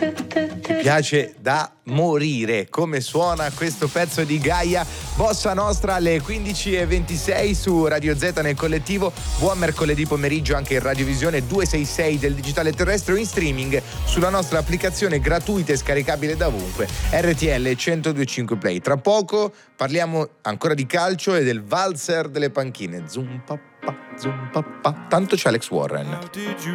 Mi piace da morire come suona questo pezzo di Gaia Bossa Nostra alle 15:26 su Radio Z nel collettivo. Buon mercoledì pomeriggio anche in radiovisione 266 del digitale terrestre o in streaming sulla nostra applicazione gratuita e scaricabile da ovunque, RTL 102.5 Play. Tra poco parliamo ancora di calcio e del valzer delle panchine. Zum papà, tanto c'è Alex Warren.